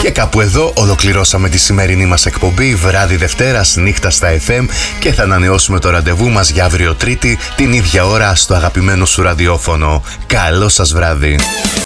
Και κάπου εδώ ολοκληρώσαμε τη σημερινή μας εκπομπή, βράδυ Δευτέρας, νύχτα στα FM, και θα ανανεώσουμε το ραντεβού μας για αύριο Τρίτη, την ίδια ώρα, στο αγαπημένο σου ραδιόφωνο. Καλό σας βράδυ.